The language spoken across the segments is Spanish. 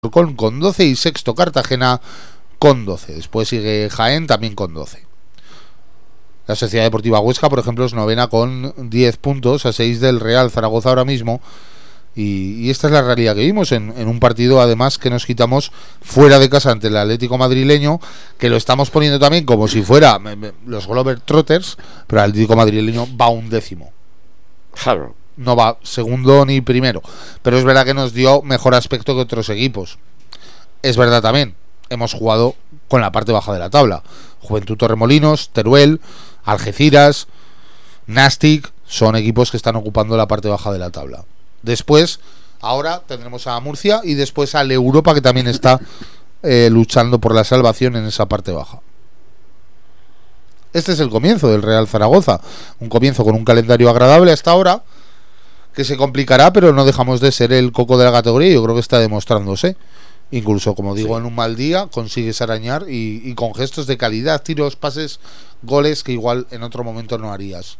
con 12 y sexto Cartagena con 12. Después sigue Jaén también con 12. La Sociedad Deportiva Huesca, por ejemplo, es novena con 10 puntos, a 6 del Real Zaragoza ahora mismo. Y esta es la realidad que vimos en un partido, además, que nos quitamos fuera de casa ante el Atlético madrileño, que lo estamos poniendo también como si fuera los Globetrotters, pero el Atlético madrileño va un décimo. Claro. No va segundo ni primero, pero es verdad que nos dio mejor aspecto que otros equipos. Es verdad también, hemos jugado con la parte baja de la tabla. Juventud Torremolinos, Teruel, Algeciras, Nastic son equipos que están ocupando la parte baja de la tabla. Después, ahora tendremos a Murcia y después al Europa, que también está luchando por la salvación en esa parte baja. Este es el comienzo del Real Zaragoza, un comienzo con un calendario agradable hasta ahora, que se complicará, pero no dejamos de ser el coco de la categoría y yo creo que está demostrándose. Incluso, como digo, en un mal día consigues arañar y con gestos de calidad, tiros, pases, goles que igual en otro momento no harías.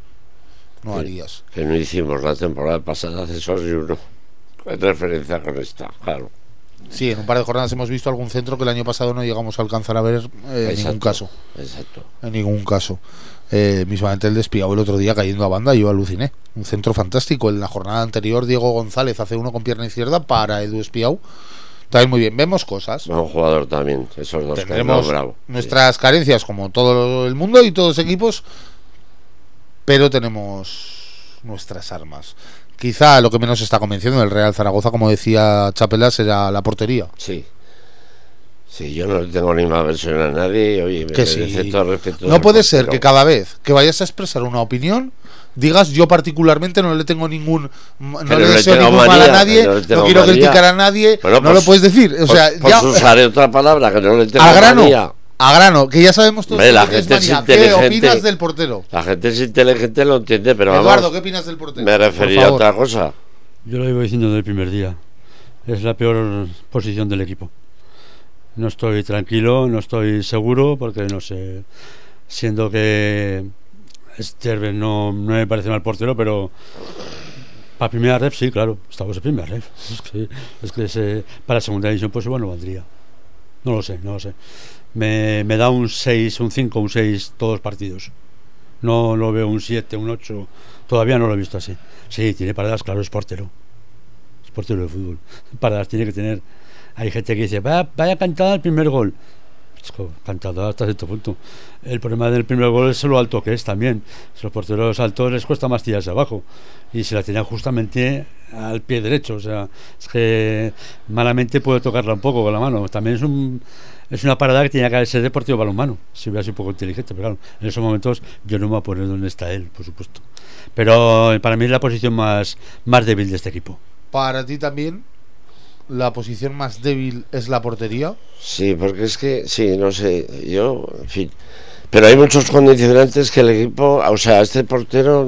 Que no hicimos la temporada pasada, esos y uno en referencia con esta, claro. Sí, en un par de jornadas hemos visto algún centro que el año pasado no llegamos a alcanzar a ver en ningún caso. Exacto. En ningún caso. Mismamente el despiado el otro día cayendo a banda, yo aluciné. Un centro fantástico. En la jornada anterior, Diego González hace uno con pierna izquierda para Edu Espiau. También muy bien. Vemos cosas. Un jugador también, esos dos. Tendremos bravo. Nuestras carencias, como todo el mundo y todos los equipos, pero tenemos nuestras armas. Quizá lo que menos está convenciendo del Real Zaragoza, como decía Chapelas, era la portería. Sí. Sí, yo no le tengo ni más versión a nadie. Oye, que sí. Todo respeto, no puede ser que cada vez que vayas a expresar una opinión digas: yo particularmente no le tengo ningún, no le deseo ningún mal a nadie, no quiero criticar a nadie. Bueno, no lo puedes decir. O sea, ya usaré otra palabra, que no le tengo manía. A grano, que ya sabemos todos que la gente es inteligente. ¿Qué opinas del portero? La gente es inteligente, lo entiende, pero Eduardo, vamos, ¿qué opinas del portero? Me refería a otra cosa. Yo lo iba diciendo desde el primer día. Es la peor posición del equipo. No estoy tranquilo, no estoy seguro, porque no sé, siendo que Sterben no me parece mal portero, pero para primera ref sí, claro, estamos en primera ref. Es que para segunda división pues igual no valdría. No lo sé. Me da un 6, un 5, un 6 todos los partidos. No lo veo un 7, un 8. Todavía no lo he visto así. Sí, tiene paradas, claro, es portero. Es portero de fútbol. Paradas tiene que tener. Hay gente que dice: vaya cantada el primer gol. Cantada hasta cierto punto. El problema del primer gol es lo alto que es también. Los porteros altos les cuesta más tirarse abajo. Y se la tiran justamente al pie derecho. O sea, es que malamente puede tocarla un poco con la mano. También es una parada que tenía que ser deportivo balonmano, si hubiera sido un poco inteligente, pero claro, en esos momentos yo no me voy a poner donde está él, por supuesto. Pero para mí es la posición más débil de este equipo. ¿Para ti también la posición más débil es la portería? Sí, porque es que, sí, no sé, yo, en fin. Pero hay muchos condicionantes que el equipo, o sea, este portero,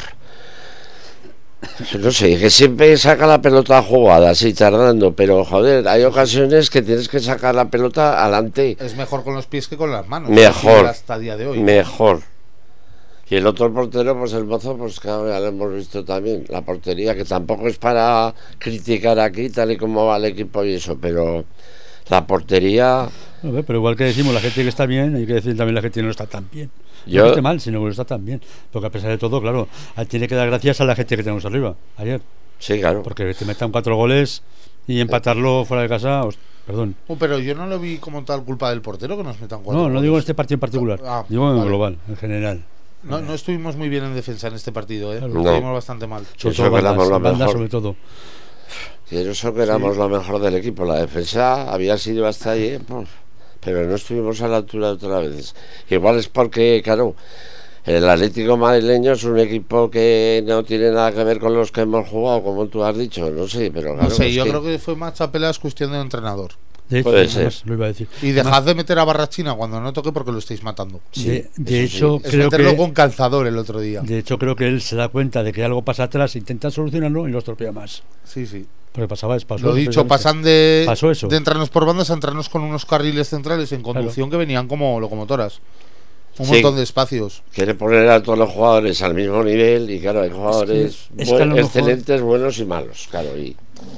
no sé, que siempre saca la pelota jugada, así tardando, pero joder, hay ocasiones que tienes que sacar la pelota adelante. Es mejor con los pies que con las manos. Mejor. Hasta día de hoy. Mejor. Y el otro portero, pues el Mozo, pues claro, ya lo hemos visto también, la portería, que tampoco es para criticar aquí, tal y como va el equipo y eso, pero la portería... Pero igual que decimos la gente que está bien, hay que decir también la gente que no está tan bien. No que esté mal, sino que no está tan bien. Porque a pesar de todo, claro, tiene que dar gracias a la gente que tenemos arriba, ayer. Sí, claro. Porque te metan 4 goles y empatarlo fuera de casa... Perdón. Pero yo no lo vi como tal culpa del portero que nos metan 4 goles. No digo en este partido en particular, digo en global, en general. No estuvimos muy bien en defensa en este partido, ¿eh? No. Estuvimos bastante mal. Sobre todo bandas, sobre todo. Sí, eso que éramos lo mejor del equipo. La defensa había sido hasta ahí, pero no estuvimos a la altura de otras veces. Igual es porque, claro, el Atlético madrileño es un equipo que no tiene nada que ver con los que hemos jugado, como tú has dicho, no sé, pero claro. No sé, yo creo que fue más Chapelas cuestión de entrenador. De hecho, puede ser. Lo iba a decir. Y dejad de meter a Barrachina cuando no toque porque lo estáis matando. Sí, de hecho, es creo meterlo que con calzador el otro día. De hecho, creo que él se da cuenta de que algo pasa atrás, intenta solucionarlo y lo estropea más. Sí. Porque pasó lo dicho, pasan de entrarnos por bandas a entrarnos con unos carriles centrales en conducción que venían como locomotoras. Un montón de espacios. Quiere poner a todos los jugadores al mismo nivel y claro, hay jugadores excelentes, buenos y malos, claro, y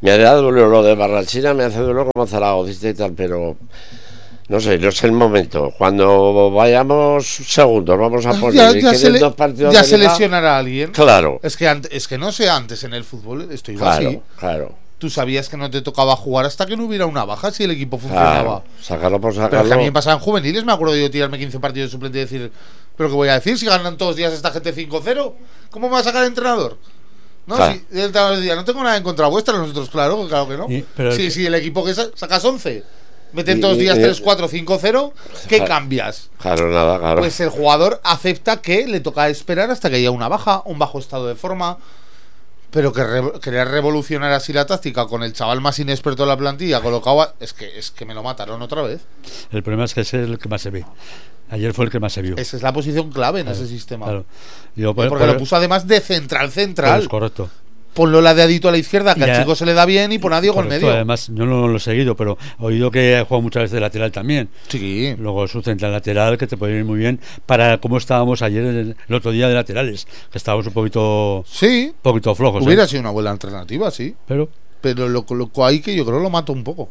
Me ha dado lo de Barrachina, me hace duelo como zaragocista y tal, pero no sé el momento. Cuando vayamos segundos, vamos a poner ya se, dos partidos ya de se liga. lesionará a alguien. Claro. Es que no sé, antes en el fútbol, esto iba Claro, así. claro. Tú sabías que no te tocaba jugar hasta que no hubiera una baja si el equipo funcionaba. Claro, sacarlo por Pero es sacarlo. que a mí me pasaba en juveniles, me acuerdo yo tirarme 15 partidos de suplente y decir, ¿pero qué voy a decir? Si ganan todos los días esta gente 5-0, ¿cómo me va a sacar el entrenador? No, Claro. si el entrenador decía, no tengo nada en contra vuestra, nosotros, claro que no. Pero Si el equipo que sacas 11, meten todos los días 3-4, 5-0, ¿qué Claro. cambias? Claro, nada, claro. Pues el jugador acepta que le toca esperar hasta que haya una baja, un bajo estado de forma. Pero querer revolucionar así la táctica con el chaval más inexperto de la plantilla colocado es que me lo mataron otra vez. el problema es que ese es el que más se ve. Ayer fue el que más se vio. Esa es la posición clave en Claro, ese sistema. Claro. Digo, Porque lo puso además de central. pues, correcto. Ponlo ladeadito a la izquierda, que Ya. al chico se le da bien, y pon a Diego en Correcto, medio. Además, yo no lo he seguido, pero he oído que ha jugado muchas veces de lateral también. Sí. Luego su central lateral, que te puede ir muy bien para cómo estábamos ayer, el otro día de laterales, que estábamos un poquito flojos. Hubiera sido una buena alternativa, sí. Pero lo coloco ahí que yo creo lo mato un poco.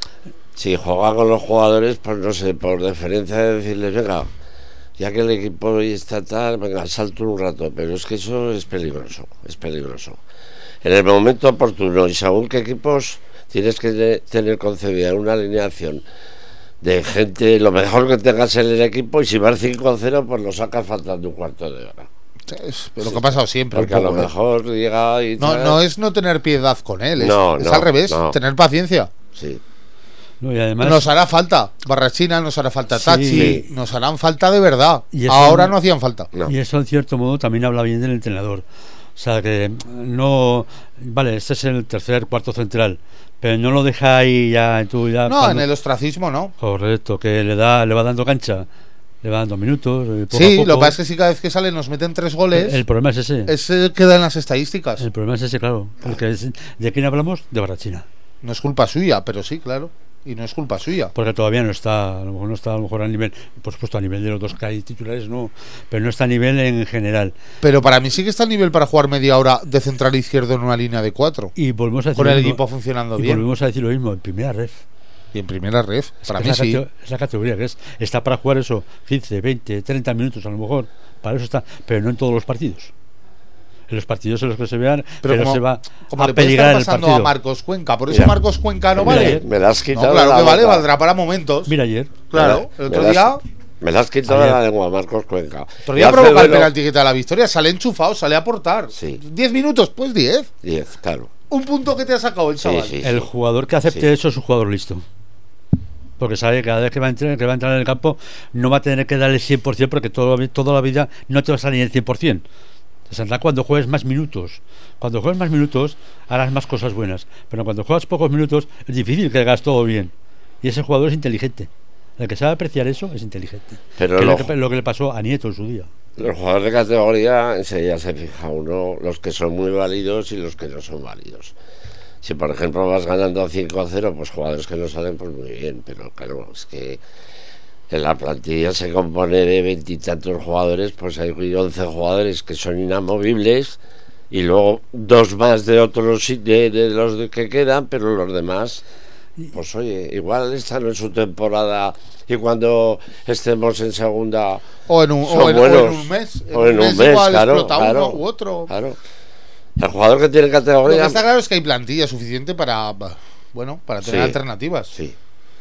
Si juega con los jugadores, pues no sé, por deferencia de decirles, venga, ya que el equipo hoy está tal, venga, salto un rato, pero es que eso es peligroso, es peligroso. En el momento oportuno, y según qué equipos, tienes que tener concebida una alineación de gente, lo mejor que tengas en el equipo, y si vas 5-0, pues lo sacas faltando un cuarto de hora. Es lo que ha pasado siempre. Porque un poco, a lo mejor llega y tal. no es no tener piedad con él, es No, al revés, no. tener paciencia. Sí. no, y además Nos hará falta Barrachina, nos hará falta Sí. Tachi, nos harán falta de verdad. Y eso Ahora no hacían falta. No. y eso en cierto modo también habla bien del entrenador. O sea que no, vale, este es el tercer, cuarto central, pero no lo deja ahí ya tú ya. No, en el ostracismo no. Correcto, que le va dando cancha, le va dando minutos. Poco a Sí, poco. lo que pasa es que si cada vez que sale nos meten 3 goles, El problema es ese. ese queda en las estadísticas. El problema es ese, claro. ¿De quién hablamos? De Barrachina. No es culpa suya, pero sí, claro. Y no es culpa suya. Porque todavía no está, a lo mejor no está a lo mejor a nivel, por supuesto a nivel de los dos que hay titulares, no, pero no está a nivel en general. Pero para mí sí que está a nivel para jugar media hora de central izquierdo en una línea de 4. Y volvemos a decir Con lo el mismo, equipo funcionando y bien. volvemos a decir lo mismo, en primera ref. Y en primera ref, para Es mí la sí. es la categoría que es. Está para jugar eso, 15, 20, 30 minutos a lo mejor. Para eso está, pero no en todos los partidos. En los partidos en los que se vean, pero se va como a le puede peligrar estar el pasando partido. a Marcos Cuenca. Por eso Mira. Marcos Cuenca no Mira, vale. ayer Me la has No, quitado claro de la que vale, boca. valdrá para momentos. Mira ayer. Claro, el otro día Me la has quitado Ayer. de la lengua, Marcos Cuenca. otro Y día hace provoca el duelo- penalti que te da la victoria. Sale enchufado, sale a aportar. Sí. 10 minutos, pues 10. 10, claro. Un punto que te ha sacado el Sí, chaval. sí. El jugador que acepte Sí. eso es un jugador listo. Porque sabe que cada vez que va a entrar en el campo no va a tener que darle el 100% porque toda la vida no te va a salir el 100%. Te saldrá cuando juegues más minutos. Cuando juegues más minutos harás más cosas buenas. Pero cuando juegas pocos minutos es difícil que hagas todo bien. Y ese jugador es inteligente. El que sabe apreciar eso es inteligente. Pero Que es lo- lo que le pasó a Nieto en su día. Los jugadores de categoría enseguida se fija uno los que son muy válidos y los que no son válidos. Si por ejemplo vas ganando 5-0, pues jugadores que no salen pues muy bien, pero claro, es que en la plantilla se compone de 20 y tantos jugadores, pues hay 11 jugadores que son inamovibles y luego 2 más de otros de los que quedan, pero los demás, pues oye, igual están en su temporada y cuando estemos en segunda O en un, son o en buenos. un mes. O en un mes, igual claro, explota claro. uno u otro. Claro. El jugador que tiene Lo que categoría. está claro es que hay plantilla suficiente para tener Sí. alternativas. Sí.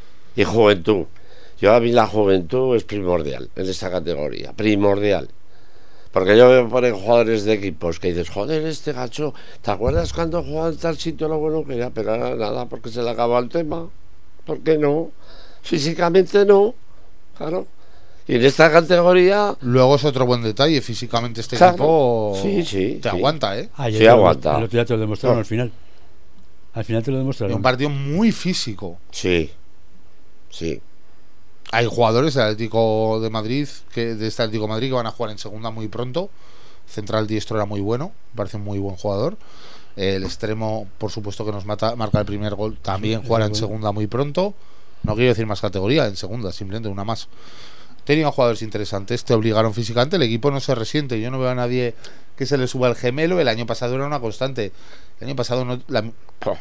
Y juventud. Yo a mí la juventud es primordial en esta categoría. Primordial. Porque yo veo por ahí jugadores de equipos que dices, joder, este gacho, ¿te acuerdas cuando jugaba en tal sitio lo bueno que era? Pero ahora nada, porque se le acabó el tema. ¿Por qué no? Físicamente no. Claro. Y en esta categoría. Luego es otro buen detalle, físicamente este Claro. equipo Sí, te sí. aguanta, ¿eh? Ayer Sí, aguanta. El otro día te lo demostraron No. al final. Al final te lo Es demostraron. un partido muy físico. Sí. Sí. Hay jugadores del Atlético de Madrid, de este Atlético de Madrid, que van a jugar en segunda muy pronto. Central diestro era muy bueno, me parece un muy buen jugador. El extremo, por supuesto que nos marca el primer gol, también Sí, jugará en bueno. segunda muy pronto. No quiero decir más categoría, en segunda, simplemente una más. Tenían jugadores interesantes, te obligaron físicamente, el equipo no se resiente. Yo no veo a nadie que se le suba el gemelo. El año pasado era una constante. El año pasado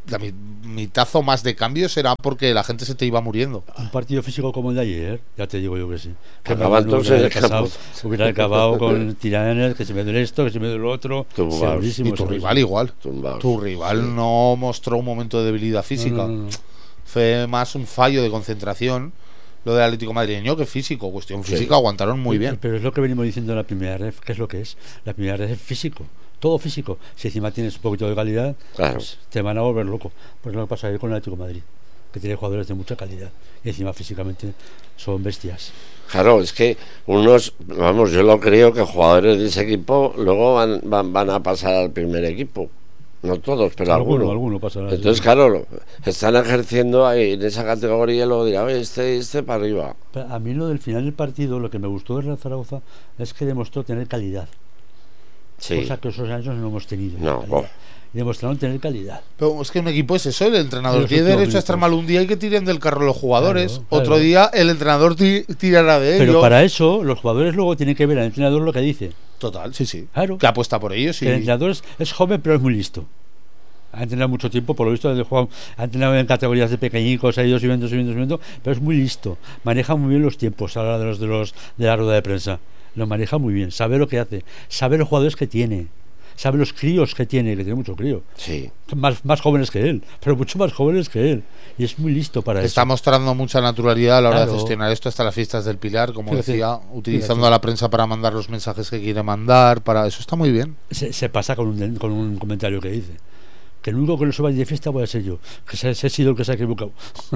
mitad o más de cambios será porque la gente se te iba muriendo. Un partido físico como el de ayer, ya te digo yo que sí. Que Acaban todos en el campo. Hubiera acabado con tiranes, que se me duele esto, que se me duele lo otro. Y tu rival igual. Tu rival no mostró un momento de debilidad física. No. Fue más un fallo de concentración lo del Atlético madrileño que físico. Cuestión física, aguantaron muy bien. Pero es lo que venimos diciendo en la primera ref, ¿qué es lo que es? La primera ref es físico, todo físico. Si encima tienes un poquito de calidad, pues te van a volver loco. Pues lo que pasa ahí con el Atlético de Madrid, que tiene jugadores de mucha calidad y encima físicamente son bestias. Claro, es que unos, vamos, yo lo creo que jugadores de ese equipo luego van a pasar al primer equipo. No todos, pero alguno pasará. Entonces, claro, están ejerciendo ahí en esa categoría y luego dirán, este para arriba. Pero a mí lo del final del partido, lo que me gustó de Real Zaragoza es que demostró tener calidad. Sí. Cosa que esos años no hemos tenido. No, demostraron tener calidad. Pero es que un equipo es eso, el entrenador tiene derecho a estar mal un día y que tiren del carro los jugadores. Claro. Otro día el entrenador tirará de ellos. Pero para eso los jugadores luego tienen que ver al entrenador lo que dice. Total, sí. Claro. Que apuesta por ellos. Sí. El entrenador es joven pero es muy listo. Ha entrenado mucho tiempo, por lo visto, ha entrenado en categorías de pequeñicos, ha ido subiendo, pero es muy listo. Maneja muy bien los tiempos a la hora de la rueda de prensa. Lo maneja muy bien, sabe lo que hace, sabe los jugadores que tiene, sabe los críos que tiene mucho crío. Sí. Más jóvenes que él, pero mucho más jóvenes que él. Y es muy listo para eso. Está mostrando mucha naturalidad a la hora de gestionar esto, hasta las fiestas del Pilar, como decía, utilizando a la prensa para mandar los mensajes que quiere mandar. Para eso está muy bien. Se pasa con un comentario que dice: que el único que no se vaya de fiesta voy a ser yo, que he sido el que se ha equivocado.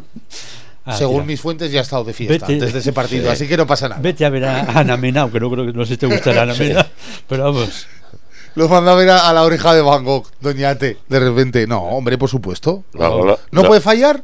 Según mis fuentes ya ha estado de fiesta desde ese partido, así que no pasa nada. Vete a ver a Ana Mena, aunque no creo que no sé si te gustará Ana Mena, pero vamos. Los manda a ver a la oreja de Van Gogh, Doña Ate, de repente. No, hombre, por supuesto. ¿No puede fallar?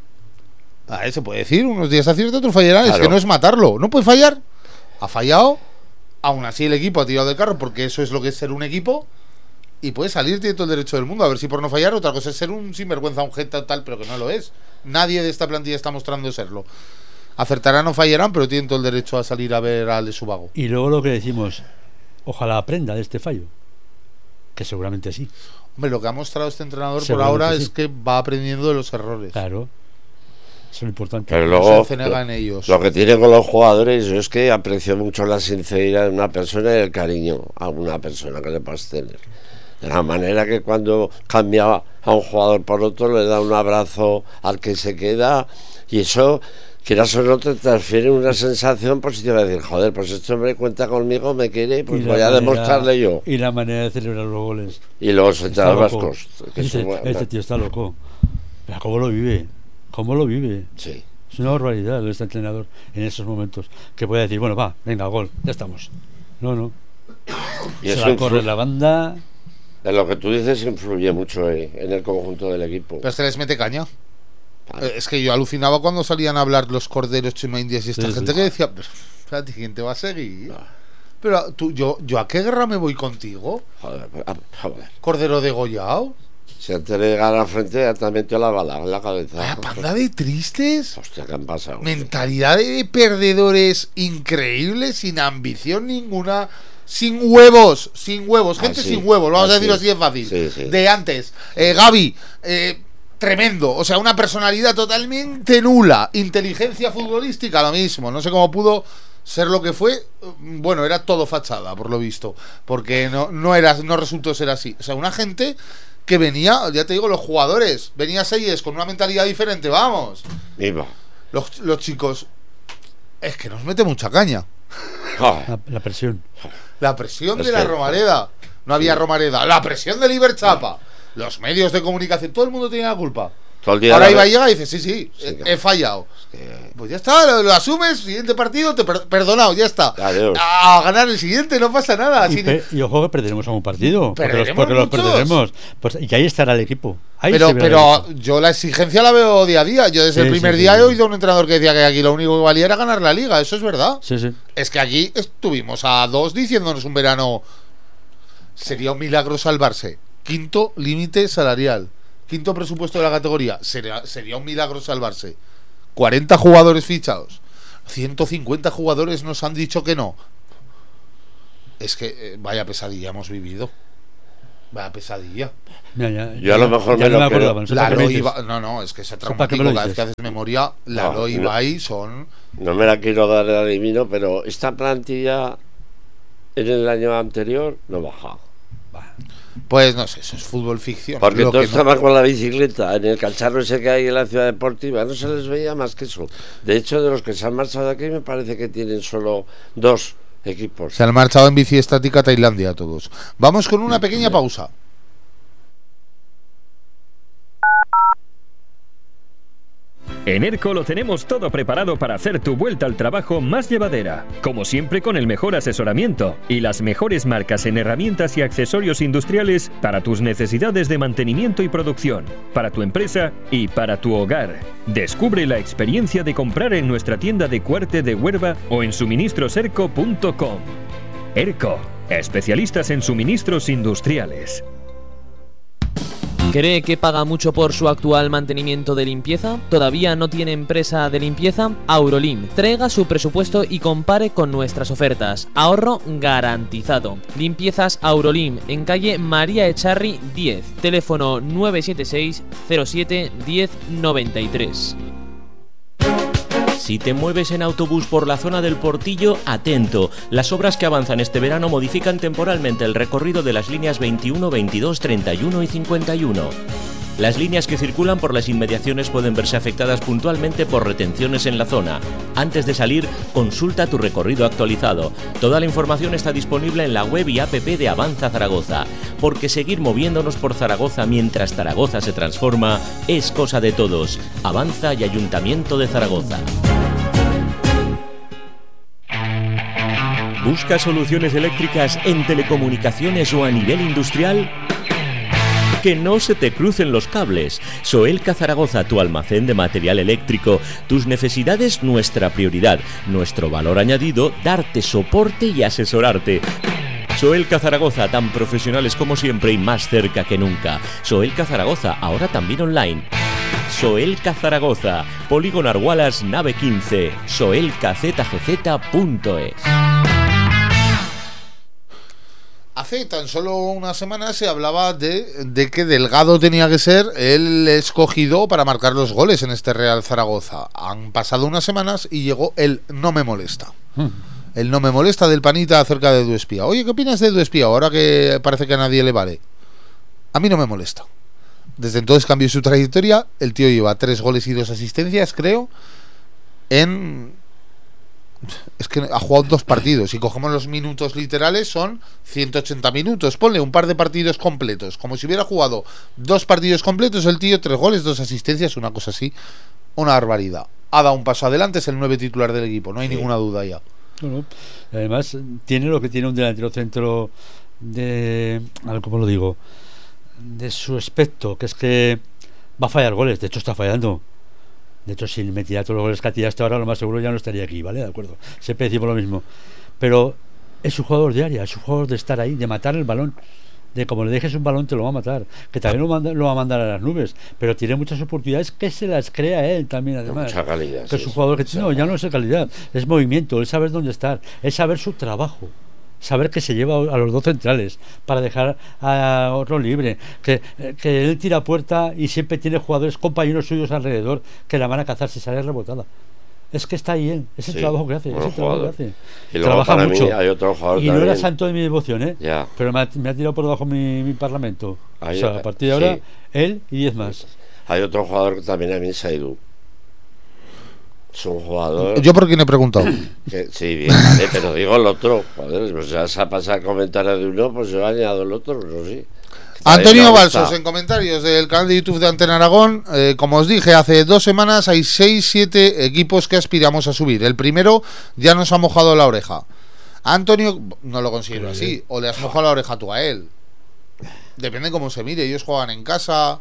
Se puede decir, unos días acierta, otros fallarán. Claro. Es que no es matarlo, no puede fallar. Ha fallado, aún así el equipo ha tirado del carro, porque eso es lo que es ser un equipo. Y puede salir, tiene todo el derecho del mundo. A ver si por no fallar, otra cosa es ser un sinvergüenza, un jeta tal, pero que no lo es. Nadie de esta plantilla está mostrando serlo. Acertarán o fallarán, pero tienen todo el derecho a salir a ver al de su vago. Y luego lo que decimos, ojalá aprenda de este fallo, que seguramente sí. Hombre, lo que ha mostrado este entrenador por ahora es que va aprendiendo de los errores. Claro, eso es lo importante. Pero luego, se nega en ellos. Lo que tiene con los jugadores, yo es que aprecio mucho la sinceridad de una persona y el cariño a una persona que le puedas tener. De la manera que cuando cambia a un jugador por otro le da un abrazo al que se queda, y eso, quieras o no, te transfiere una sensación positiva de decir, joder, pues este hombre cuenta conmigo, me quiere, pues voy a demostrarle yo. Y la manera de celebrar los goles. Y los entrenadores vascos. Este tío está loco. Pero ¿cómo lo vive? Sí. Es una barbaridad de este entrenador en esos momentos, que puede decir, bueno, va, venga, gol, ya estamos. No. Y se va a correr la banda. En lo que tú dices influye mucho en el conjunto del equipo. Pero es que les mete caña. Es que yo alucinaba cuando salían a hablar los Corderos, Chima Indias y esta gente que decía, espérate, ¿quién te va a seguir? Pero yo ¿a qué guerra me voy contigo? Joder. Cordero degollado. Si antes de llegar a la frente ya te metió la bala en la cabeza. Vaya panda de tristes. Hostia, ¿qué han pasado? Mentalidad de perdedores increíble, sin ambición ninguna. Sin huevos, gente sin huevos, vamos a decirlo así de fácil. Sí. De antes, Gavi, tremendo, o sea, una personalidad totalmente nula, inteligencia futbolística, lo mismo, no sé cómo pudo ser lo que fue. Bueno, era todo fachada, por lo visto, porque no resultó ser así. O sea, una gente que venía, ya te digo, los jugadores, venía Seyes con una mentalidad diferente, vamos. Viva. Los chicos, es que nos mete mucha caña. La presión. La presión de la Romareda. No había Romareda. La presión de Iberchapa. Los medios de comunicación. Todo el mundo tenía la culpa. Ahora iba y llega y dice, sí, he fallado. Pues ya está, lo asumes. Siguiente partido, perdonado, ya está. Adiós. A ganar el siguiente, no pasa nada. Y ojo que perderemos algún partido. Porque los perderemos. Pues, y ahí estará el equipo. Pero yo la exigencia la veo día a día. Yo desde el primer día he oído a un entrenador que decía que aquí lo único que valía era ganar la liga. Eso es verdad. Sí. Es que allí estuvimos a 2 diciéndonos un verano. Sería un milagro salvarse. 5º límite salarial. 5º presupuesto de la categoría. Sería un milagro salvarse. 40 jugadores fichados. 150 jugadores nos han dicho que no. Es que vaya pesadilla hemos vivido. Vaya pesadilla. Yo a lo mejor ya me no lo acordaba. creo. Lalo Ibai, no, es que es ¿Para qué traumático. me lo Cada vez dices? que haces memoria, Lalo No, Ibai son. No me la quiero dar de adivino, pero esta plantilla en el año anterior no baja. Pues no sé, eso es fútbol ficción. Porque Lo todos que no- estaban con la bicicleta en el cacharro ese que hay en la ciudad deportiva, no se les veía más que eso. De hecho, de los que se han marchado de aquí, me parece que tienen solo 2 equipos. Se han marchado en bici estática a Tailandia todos. Vamos con una pequeña pausa. En ERCO lo tenemos todo preparado para hacer tu vuelta al trabajo más llevadera. Como siempre, con el mejor asesoramiento y las mejores marcas en herramientas y accesorios industriales para tus necesidades de mantenimiento y producción, para tu empresa y para tu hogar. Descubre la experiencia de comprar en nuestra tienda de Cuarte de Huerva o en suministroserco.com. ERCO, especialistas en suministros industriales. ¿Cree que paga mucho por su actual mantenimiento de limpieza? ¿Todavía no tiene empresa de limpieza? Aurolim. Traiga su presupuesto y compare con nuestras ofertas. Ahorro garantizado. Limpiezas Aurolim en calle María Echarri 10. Teléfono 976 07 10 93. Si te mueves en autobús por la zona del Portillo, atento. Las obras que avanzan este verano modifican temporalmente el recorrido de las líneas 21, 22, 31 y 51. Las líneas que circulan por las inmediaciones pueden verse afectadas puntualmente por retenciones en la zona. Antes de salir, consulta tu recorrido actualizado. Toda la información está disponible en la web y app de Avanza Zaragoza, porque seguir moviéndonos por Zaragoza mientras Zaragoza se transforma es cosa de todos. Avanza y Ayuntamiento de Zaragoza. ¿Buscas soluciones eléctricas en telecomunicaciones o a nivel industrial? Que no se te crucen los cables. Soelca Zaragoza, tu almacén de material eléctrico. Tus necesidades, nuestra prioridad. Nuestro valor añadido, darte soporte y asesorarte. Soelca Zaragoza, tan profesionales como siempre y más cerca que nunca. Soelca Zaragoza, ahora también online. Soelca Zaragoza, Polígono Argualas, nave 15, soelcazgz.es. Hace tan solo una semana se hablaba de que Delgado tenía que ser el escogido para marcar los goles en este Real Zaragoza. Han pasado unas semanas y llegó el no me molesta. El no me molesta del panita acerca de Edu Espía. Oye, ¿qué opinas de Edu Espía ahora que parece que a nadie le vale? A mí no me molesta. Desde entonces cambió su trayectoria. El tío lleva 3 goles y 2 asistencias, creo. Es que ha jugado 2 partidos. Si cogemos los minutos literales son 180 minutos. Ponle un par de partidos completos. Como si hubiera jugado 2 partidos completos el tío, 3 goles, 2 asistencias, una cosa así. Una barbaridad. Ha dado un paso adelante, es el 9 titular del equipo. No hay ninguna duda ya. Bueno, además tiene lo que tiene un delantero centro de... A ver, ¿cómo lo digo? De su aspecto, que es que va a fallar goles. De hecho está fallando. De hecho, si me tira todos los goles que ha tirado hasta ahora, lo más seguro ya no estaría aquí, ¿vale? De acuerdo. Siempre decimos lo mismo. Pero es un jugador de área, es un jugador de estar ahí, de matar el balón. De como le dejes un balón te lo va a matar. Que también lo va a mandar a las nubes. Pero tiene muchas oportunidades que se las crea él también, además. Mucha calidad. Que es un jugador que no, ya no es calidad, es movimiento, es saber dónde estar, es saber su trabajo. Saber que se lleva a los 2 centrales para dejar a otro libre, que él tira puerta y siempre tiene jugadores, compañeros suyos alrededor que la van a cazar si sale rebotada. Es que está ahí él, es el trabajo que hace, es el trabajo que hace. Y luego trabaja para mucho. mí hay otro jugador Y no también. era santo de mi devoción, Ya. pero me ha tirado por debajo mi parlamento. Hay O sea, a partir de ahora, sí. él y 10 más. Hay otro jugador que también a mí es Edu. Es un jugador ¿Yo por quién he preguntado? que, sí, bien, vale, pero digo el otro. Joder, pues ya se ha pasado a comentar de uno, pues yo añado el otro, no sé. Antonio Balsos, en comentarios del canal de YouTube de Antena Aragón, como os dije, hace 2 semanas hay 6-7 equipos que aspiramos a subir. El primero ya nos ha mojado la oreja. Antonio, no lo considero así, o le has mojado la oreja tú a él. Depende cómo se mire, ellos juegan en casa.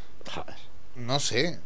No sé.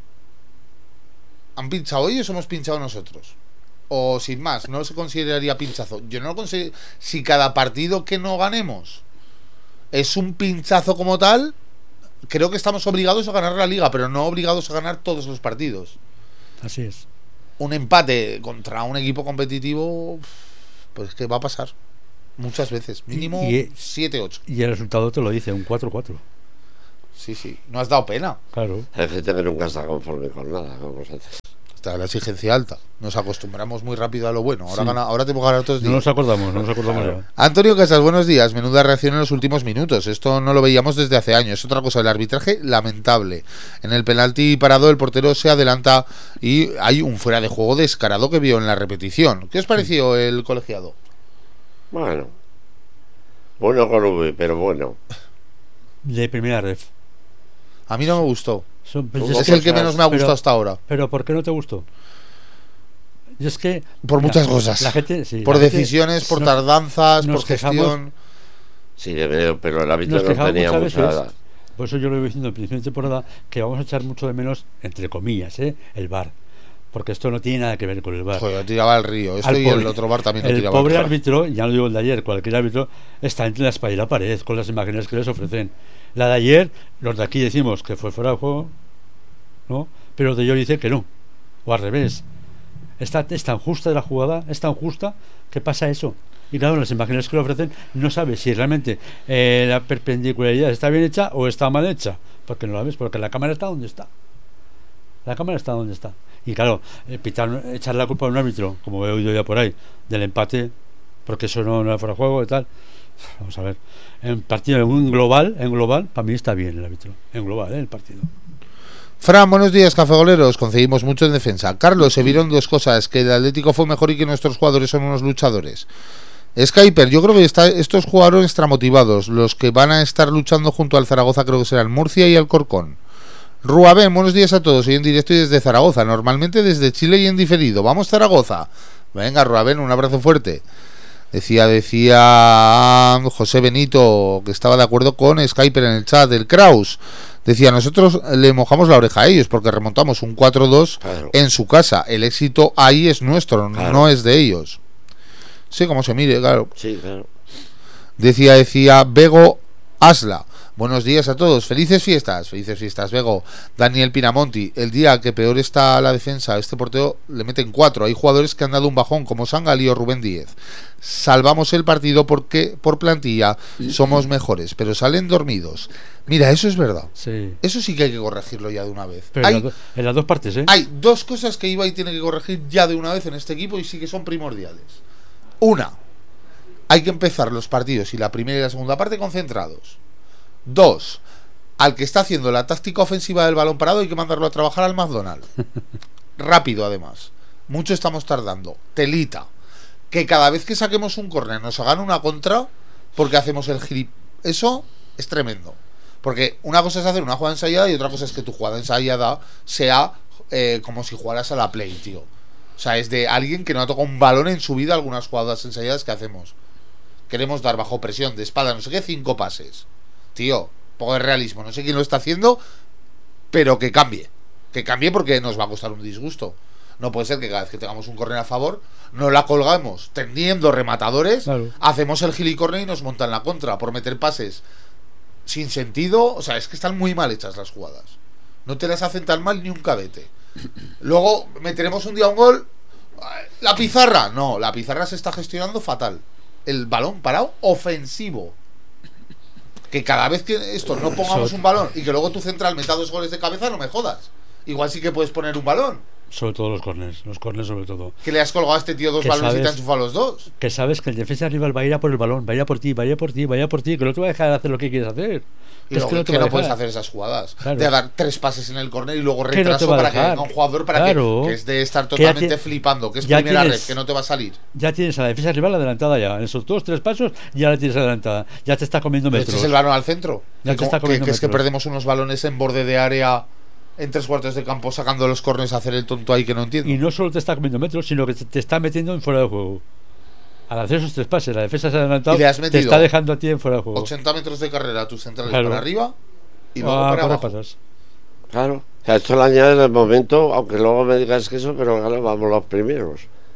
¿Han pinchado ellos o hemos pinchado nosotros? O sin más, no se consideraría pinchazo. Yo no lo considero. Si cada partido que no ganemos es un pinchazo como tal, creo que estamos obligados a ganar la liga, pero no obligados a ganar todos los partidos. Así es. Un empate contra un equipo competitivo, pues ¿qué va a pasar? Muchas veces, mínimo Y- 7-8. Y el resultado te lo dice, un 4-4. Sí, no has dado pena. Claro. Hay gente que nunca está conforme con nada, como vosotros. Está la exigencia alta. Nos acostumbramos muy rápido a lo bueno. Ahora, Sí. ahora tenemos que ganar todos los No días. nos acordamos ya. Antonio Casas, buenos días. Menuda reacción en los últimos minutos. Esto no lo veíamos desde hace años. Es otra cosa, el arbitraje lamentable. En el penalti parado el portero se adelanta y hay un fuera de juego descarado que vio en la repetición. ¿Qué os pareció el colegiado? Bueno con V, pero bueno. De primera ref. A mí no me gustó. Pues Es el que menos me ha gustado pero- hasta ahora. Pero ¿por qué no te gustó? Y es que... Por mira, muchas cosas. La gente, sí, Por la gente decisiones, por nos- tardanzas, nos por quejamos. gestión. Sí, pero el hábito Nos no quejamos tenía muchas mucha. veces. Por eso yo lo he diciendo en principio de temporada, que vamos a echar mucho de menos, entre comillas, el VAR. Porque esto no tiene nada que ver con el VAR. Joder, tiraba al río. Esto Al y pobre- el otro bar también lo el tiraba al pobre río. árbitro, ya no digo el de ayer, cualquier árbitro, está entre la espalda y la pared con las imágenes que les ofrecen. La de ayer, los de aquí decimos que fue fuera de juego, ¿no? Pero los de yo dice que no. O al revés. Es tan justa la jugada, es tan justa que pasa eso. Y claro, las imágenes que le ofrecen no sabes si realmente la perpendicularidad está bien hecha o está mal hecha. Porque no la ves, porque la cámara está donde está. La cámara está donde está. Y claro, echar la culpa a un árbitro, como he oído ya por ahí, del empate, porque eso no era fuera de juego y tal. Vamos a ver. En partido, en global, para mí está bien el árbitro. En global, el partido. Fran, buenos días, cafegoleros. Concedimos mucho en defensa. Carlos, se vieron dos cosas: que el Atlético fue mejor y que nuestros jugadores son unos luchadores. Skyper, yo creo que estos jugadores extramotivados, los que van a estar luchando junto al Zaragoza, creo que serán Murcia y Alcorcón. Ruabén, buenos días a todos. Hoy en directo y desde Zaragoza, normalmente desde Chile y en diferido. Vamos, Zaragoza. Venga, Ruabén, un abrazo fuerte. Decía José Benito, que estaba de acuerdo con Skyper en el chat, del Kraus. Decía, nosotros le mojamos la oreja a ellos porque remontamos un 4-2 Claro. en su casa. El éxito ahí es nuestro, Claro. no es de ellos. Sí, como se mire, claro. Sí, claro. Decía Bego Asla. Buenos días a todos, felices fiestas, Bego. Daniel Pinamonti, el día que peor está la defensa, este portero le meten 4. Hay jugadores que han dado un bajón, como Sangalí o Rubén Díez. Salvamos el partido porque por plantilla somos mejores, pero salen dormidos. Mira, eso es verdad. Sí. Eso sí que hay que corregirlo ya de una vez. Pero en las dos partes, ¿eh? Hay dos cosas que Ibai tiene que corregir ya de una vez en este equipo y sí que son primordiales. Una, hay que empezar los partidos y la primera y la segunda parte concentrados. 2, al que está haciendo la táctica ofensiva del balón parado hay que mandarlo a trabajar al McDonald's. Rápido, además. Mucho estamos tardando. Telita. Que cada vez que saquemos un córner nos hagan una contra porque hacemos el gilip. Eso es tremendo. Porque una cosa es hacer una jugada ensayada y otra cosa es que tu jugada ensayada sea como si jugaras a la Play, tío. O sea, es de alguien que no ha tocado un balón en su vida algunas jugadas ensayadas que hacemos. Queremos dar bajo presión, de espalda, no sé qué, 5 pases. Tío, poco de realismo. No sé quién lo está haciendo, pero que cambie. Que cambie porque nos va a costar un disgusto. No puede ser que cada vez que tengamos un córner a favor, no la colgamos teniendo rematadores, Claro. hacemos el gilicorner y nos montan la contra por meter pases sin sentido. O sea, es que están muy mal hechas las jugadas. No te las hacen tan mal ni un cadete. Luego meteremos un día un gol. La pizarra. No, la pizarra se está gestionando fatal. El balón parado ofensivo. Que cada vez que esto no pongamos un balón y que luego tu central meta 2 goles de cabeza, no me jodas. Igual sí que puedes poner un balón. Sobre todo los corners sobre todo. Que le has colgado a este tío 2 Que balones y te sabes- ha enchufado los 2. Que sabes que el defensa rival va a ir a por el balón, va a ir a por ti, que no te va a dejar de hacer lo que quieres hacer. Y Es luego, que no te que va a no puedes dejar. hacer esas jugadas. Claro. De dar 3 pases en el córner y luego Que no te retraso va a para que dejar. venga un jugador para Claro. que es de estar Que ya totalmente ti- flipando. Que es ya primera tienes- red, que no te va a salir. Ya tienes a la defensa rival adelantada ya. En esos 2-3 pasos ya la tienes adelantada. Ya te está comiendo Le metros. echas el balón al centro. Ya te está comiendo que es que metros. perdemos unos balones en borde de área en 3/4 de campo sacando los córners a hacer el tonto ahí que no entiendo. Y no solo te está comiendo metros, sino que te está metiendo en fuera de juego. Al hacer esos 3 pases, la defensa se ha adelantado, Y le has te metido está dejando a ti en fuera de juego. 80 metros de carrera a tus centrales Claro. para arriba y luego Ah, para corre abajo. patas. Claro. O sea, esto lo añades en el momento, aunque luego me digas que eso, pero claro, vamos los primeros.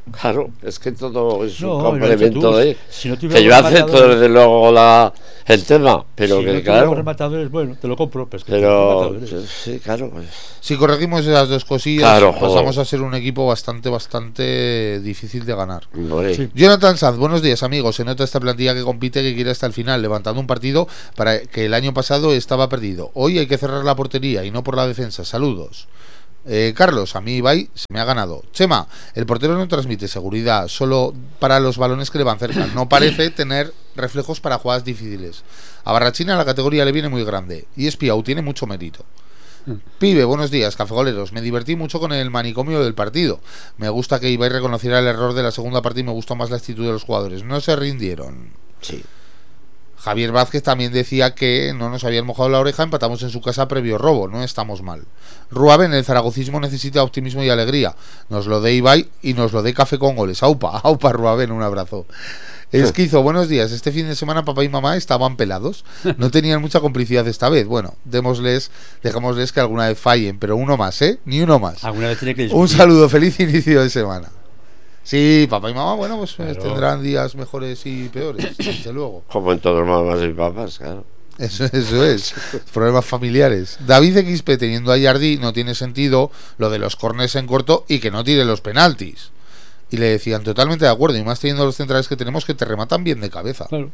Claro, es que todo es un No, complemento tú, de... si no que yo tuviéramos acepto rematadores- desde luego el tema, pero si que no claro... tuviéramos rematadores, bueno, te lo compro, pero es que Pero rematadores. sí, claro, pues... Si corregimos esas dos cosillas, Claro, pasamos joder. a ser un equipo bastante difícil de ganar. Hombre, Sí. Jonathan Sanz, buenos días amigos. Se nota esta plantilla que compite, que quiere hasta el final, levantando un partido para que el año pasado estaba perdido. Hoy hay que cerrar la portería y no por la defensa. Saludos. Carlos, a mí Ibai se me ha ganado. Chema, el portero no transmite seguridad, solo para los balones que le van cerca. No parece tener reflejos para jugadas difíciles. A Barrachina la categoría le viene muy grande. Y Espiau tiene mucho mérito. Pibe, buenos días, cafegoleros. Me divertí mucho con el manicomio del partido. Me gusta que Ibai reconociera el error de la segunda parte y me gustó más la actitud de los jugadores. No se rindieron. sí. Javier Vázquez también decía que no nos habían mojado la oreja, empatamos en su casa previo robo, no estamos mal. Ruaben, el zaragocismo necesita optimismo y alegría. Nos lo dé Ibai y nos lo dé Café con Goles. Aupa, aupa Ruaben, un abrazo. Esquizo, buenos días. Este fin de semana papá y mamá estaban pelados. No tenían mucha complicidad esta vez. Bueno, dejémosles que alguna vez fallen, pero uno más, ¿eh? Ni uno más. Alguna vez tiene que Un discutir. saludo, feliz inicio de semana. Sí, papá y mamá, bueno, pues Claro. tendrán días mejores y peores, desde luego. Como en todos los mamás y papás, claro. Eso es. Problemas familiares. David XP teniendo a Yardi no tiene sentido lo de los corners en corto y que no tire los penaltis. Y le decían totalmente de acuerdo, y más teniendo los centrales que tenemos que te rematan bien de cabeza. Claro.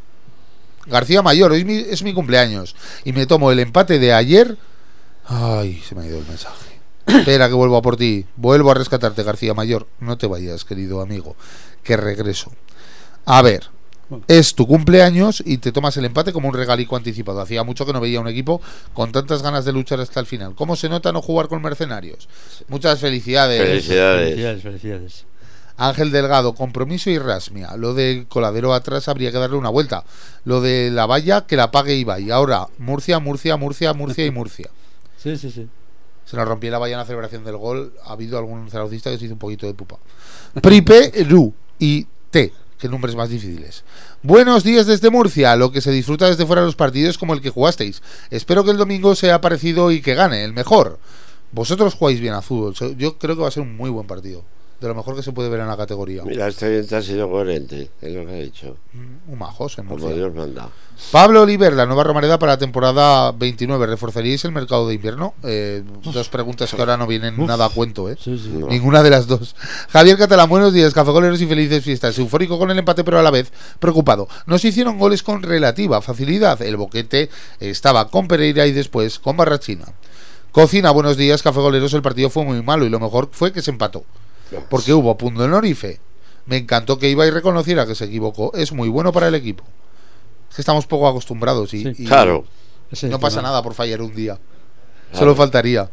García Mayor, hoy es mi cumpleaños y me tomo el empate de ayer. Ay, se me ha ido el mensaje. Espera que vuelvo a por ti. Vuelvo a rescatarte, García Mayor. No te vayas, querido amigo, que regreso. A ver, es tu cumpleaños y te tomas el empate como un regalico anticipado. Hacía mucho que no veía un equipo con tantas ganas de luchar hasta el final. ¿Cómo se nota no jugar con mercenarios? Muchas felicidades. Felicidades. Felicidades. Ángel Delgado, compromiso y rasmia. Lo de Coladero atrás habría que darle una vuelta. Lo de la valla que la pague Ibai. Ahora Murcia y Murcia. Sí, sí, sí. Se nos rompió la valla en la celebración del gol. Ha habido algún zaragocista que se hizo un poquito de pupa. Pripe, Ru y T. Qué nombres más difíciles. Buenos días desde Murcia. Lo que se disfruta desde fuera de los partidos como el que jugasteis. Espero que el domingo sea parecido y que gane el mejor. Vosotros jugáis bien a fútbol. Yo creo que va a ser un muy buen partido. De lo mejor que se puede ver en la categoría. Mira, este oyente ha sido coherente en lo que ha dicho. Un majos en Como Murcia. Dios manda. Pablo Oliver, la nueva Romareda para la temporada 29. ¿Reforzaríais el mercado de invierno? Dos preguntas que ahora no vienen nada a cuento, ¿eh? Sí, sí. No. Ninguna de las dos. Javier Catalán, buenos días, cafegoleros y felices fiestas. Eufórico con el empate, pero a la vez preocupado. Nos hicieron goles con relativa facilidad. El boquete estaba con Pereira y después con Barrachina. Cocina, buenos días, cafegoleros. El partido fue muy malo y lo mejor fue que se empató. Porque hubo punto en Orife. Me encantó que Ibai reconociera que se equivocó. Es muy bueno para el equipo. Es que estamos poco acostumbrados y, Sí. y Claro. Ese no es pasa tema. nada por fallar un día. Claro. Solo faltaría.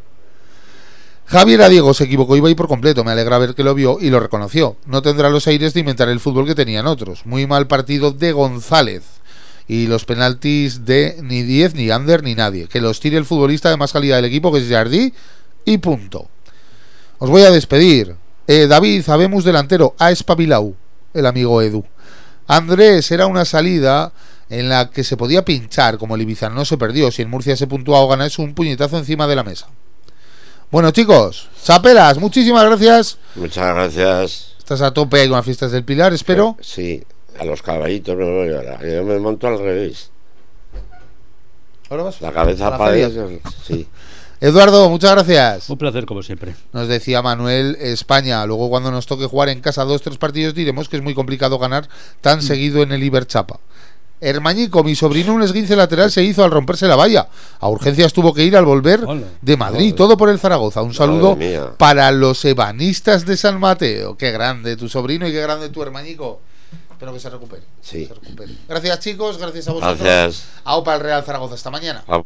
Javier Adiego se equivocó Ibai por completo. Me alegra ver que lo vio y lo reconoció. No tendrá los aires de inventar el fútbol que tenían otros. Muy mal partido de González. Y los penaltis de ni 10, ni Ander, ni nadie. Que los tire el futbolista de más calidad del equipo, que es Jardí, y punto. Os voy a despedir. David, habemos delantero, a espabilau, el amigo Edu. Andrés, era una salida en la que se podía pinchar, como el Ibiza no se perdió. Si en Murcia se puntúa o gana, es un puñetazo encima de la mesa. Bueno, chicos, chapelas, muchísimas gracias. Muchas gracias. Estás a tope ahí con las fiestas del Pilar, espero. Sí, a los caballitos me voy ahora. Yo me monto al revés. Ahora vas La a cabeza la para feria. sí. Eduardo, muchas gracias. Un placer, como siempre. Nos decía Manuel, España. Luego cuando nos toque jugar en casa 2-3 partidos diremos que es muy complicado ganar tan seguido en el Iberchapa. Hermañico, mi sobrino un esguince lateral se hizo al romperse la valla. A urgencias tuvo que ir al volver Hola. de Madrid, todo por el Zaragoza. Un saludo Madre mía. para los ebanistas de San Mateo. Qué grande tu sobrino y qué grande tu hermañico. Espero que se recupere. Sí. Se recupere. Gracias, chicos, gracias a vosotros. Gracias. Aupa el Real Zaragoza, hasta mañana. Au.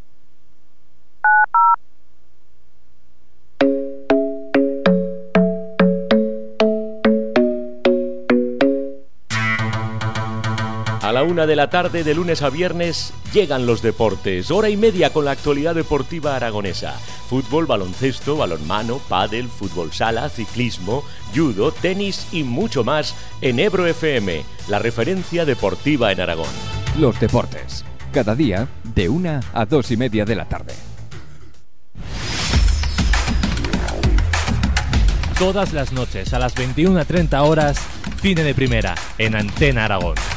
A la 1 de la tarde, de lunes a viernes, llegan los deportes. Hora y media con la actualidad deportiva aragonesa. Fútbol, baloncesto, balonmano, pádel, fútbol sala, ciclismo, judo, tenis y mucho más en Ebro FM, la referencia deportiva en Aragón. Los deportes. Cada día, de 1 a 2 y media de la tarde. todas las noches a las 21:30 horas, Cine de Primera, en Antena Aragón.